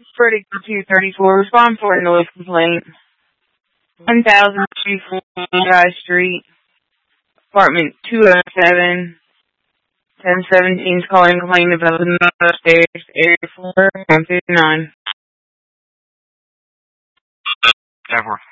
Verdict 234, respond for a noise complaint. 1002 High Street, apartment 207, 1017 is calling complaint about the upstairs, area 4, 159. Edward.